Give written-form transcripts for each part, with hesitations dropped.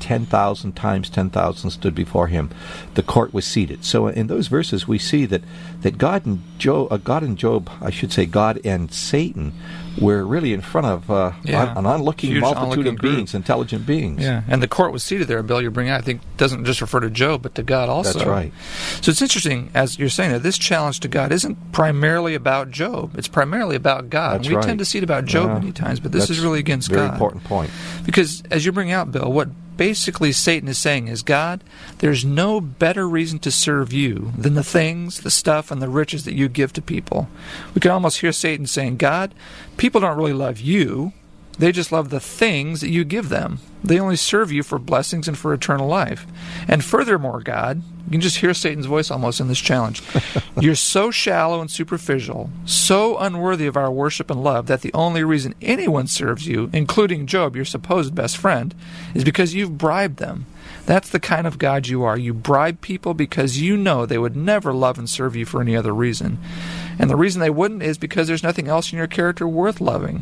10,000 times 10,000 stood before him. The court was seated. So in those verses we see that God and Job, I should say God and Satan, were really in front of an onlooking multitude of beings, intelligent beings. Yeah, and the court was seated there, Bill, you bring out, I think, doesn't just refer to Job, but to God also. That's right. So it's interesting, as you're saying, that this challenge to God isn't primarily about Job. It's primarily about God. That's we right. tend to see it about Job many times, but this is really against God. Very important point. Because, as you bring out, Bill, what basically Satan is saying is, God, there's no better reason to serve you than the things, the stuff, and the riches that you give to people. We can almost hear Satan saying, God, people don't really love you. They just love the things that you give them. They only serve you for blessings and for eternal life. And furthermore, God, you can just hear Satan's voice almost in this challenge. You're so shallow and superficial, so unworthy of our worship and love, that the only reason anyone serves you, including Job, your supposed best friend, is because you've bribed them. That's the kind of God you are. You bribe people because you know they would never love and serve you for any other reason. And the reason they wouldn't is because there's nothing else in your character worth loving.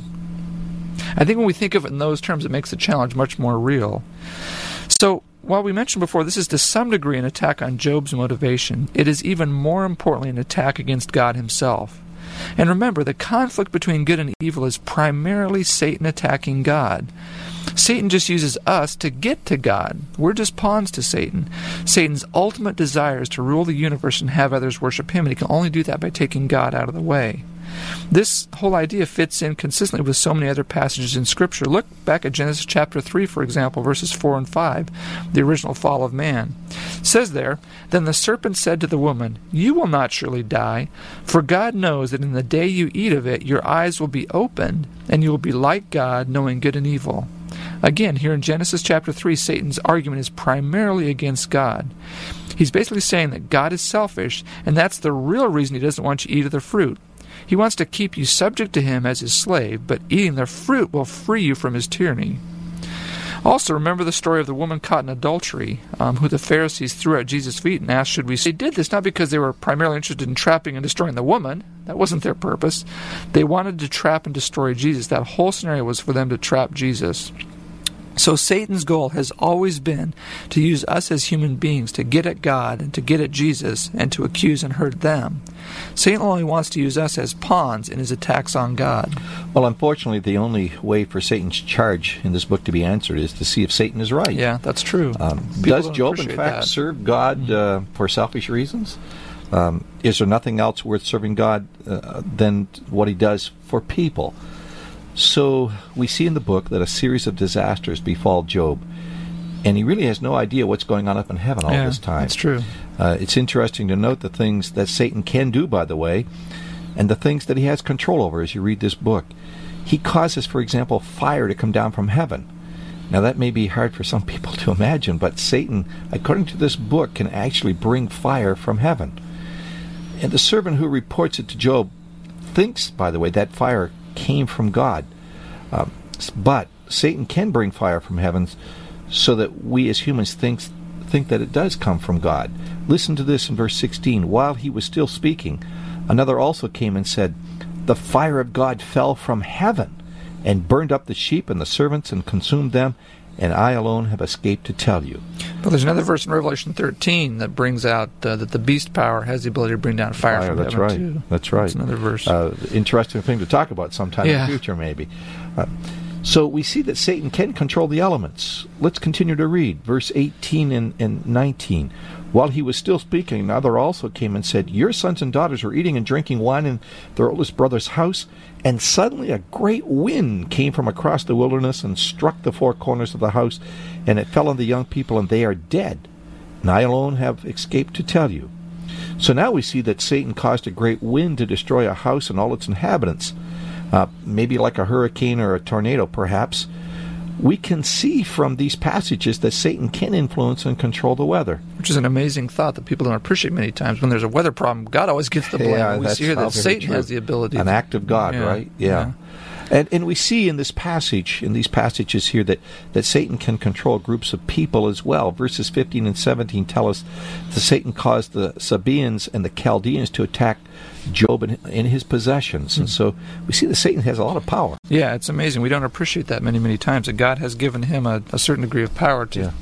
I think when we think of it in those terms, it makes the challenge much more real. So, while we mentioned before this is to some degree an attack on Job's motivation, it is even more importantly an attack against God himself. And remember, the conflict between good and evil is primarily Satan attacking God. Satan just uses us to get to God. We're just pawns to Satan. Satan's ultimate desire is to rule the universe and have others worship him, and he can only do that by taking God out of the way. This whole idea fits in consistently with so many other passages in Scripture. Look back at Genesis chapter 3, for example, verses 4 and 5, the original fall of man. It says there, Then the serpent said to the woman, You will not surely die, for God knows that in the day you eat of it, your eyes will be opened, and you will be like God, knowing good and evil. Again, here in Genesis chapter 3, Satan's argument is primarily against God. He's basically saying that God is selfish, and that's the real reason he doesn't want you to eat of the fruit. He wants to keep you subject to him as his slave, but eating the fruit will free you from his tyranny. Also, remember the story of the woman caught in adultery, who the Pharisees threw at Jesus' feet and asked, should we? They did this not because they were primarily interested in trapping and destroying the woman. That wasn't their purpose. They wanted to trap and destroy Jesus. That whole scenario was for them to trap Jesus. So Satan's goal has always been to use us as human beings to get at God and to get at Jesus and to accuse and hurt them. Satan only wants to use us as pawns in his attacks on God. Well, unfortunately, the only way for Satan's charge in this book to be answered is to see if Satan is right. Yeah, that's true. Does Job, in fact, serve God for selfish reasons? Is there nothing else worth serving God than what he does for people? So we see in the book that a series of disasters befall Job, and he really has no idea what's going on up in heaven all this time. That's true. It's interesting to note the things that Satan can do, by the way, and the things that he has control over as you read this book. He causes, for example, fire to come down from heaven. Now that may be hard for some people to imagine, but Satan, according to this book, can actually bring fire from heaven. And the servant who reports it to Job thinks, by the way, that fire came from God. But Satan can bring fire from heaven so that we as humans think that it does come from God. Listen to this in verse 16. While he was still speaking, another also came and said, The fire of God fell from heaven and burned up the sheep and the servants and consumed them, and I alone have escaped to tell you. Well, there's another verse in Revelation 13 that brings out that the beast power has the ability to bring down fire from heaven, too. That's right. That's another verse. Interesting thing to talk about sometime in the future, maybe. So we see that Satan can control the elements. Let's continue to read, verse 18 and 19. While he was still speaking, another also came and said, Your sons and daughters were eating and drinking wine in their oldest brother's house, and suddenly a great wind came from across the wilderness and struck the four corners of the house, and it fell on the young people, and they are dead. And I alone have escaped to tell you. So now we see that Satan caused a great wind to destroy a house and all its inhabitants. Maybe like a hurricane or a tornado, perhaps. We can see from these passages that Satan can influence and control the weather. Which is an amazing thought that people don't appreciate many times. When there's a weather problem, God always gets the blame. Yeah, we see here that Satan has the ability. An act of God, right? Yeah. And we see in this passage, in these passages here, that Satan can control groups of people as well. Verses 15 and 17 tell us that Satan caused the Sabaeans and the Chaldeans to attack Job in his possessions. And so we see that Satan has a lot of power. Yeah, it's amazing. We don't appreciate that many times, that God has given him a certain degree of power to